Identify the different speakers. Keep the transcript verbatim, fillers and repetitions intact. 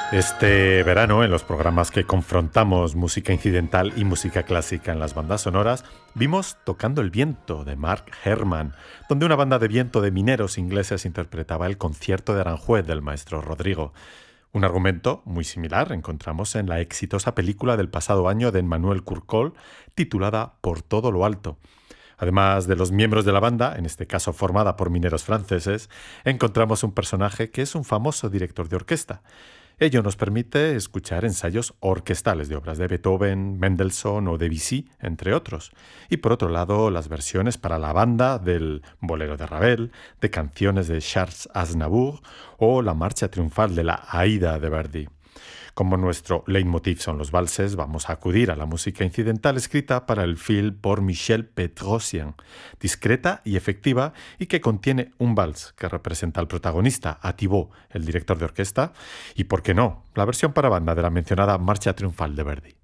Speaker 1: Este verano, en los programas que confrontamos música incidental y música clásica en las bandas sonoras, vimos Tocando el viento de Mark Herman, donde una banda de viento de mineros ingleses interpretaba el concierto de Aranjuez del maestro Rodrigo. Un argumento muy similar encontramos en la exitosa película del pasado año de Emmanuel Curcol, titulada Por todo lo alto. Además de los miembros de la banda, en este caso formada por mineros franceses, encontramos un personaje que es un famoso director de orquesta. Ello nos permite escuchar ensayos orquestales de obras de Beethoven, Mendelssohn o Debussy, entre otros. Y por otro lado, las versiones para la banda del Bolero de Ravel, de canciones de Charles Aznavour o la Marcha Triunfal de la Aída de Verdi. Como nuestro leitmotiv son los valses, vamos a acudir a la música incidental escrita para el film por Michel Petrosian, discreta y efectiva y que contiene un vals que representa al protagonista, a Thibaut, el director de orquesta, y, por qué no, la versión para banda de la mencionada Marcha Triunfal de Verdi.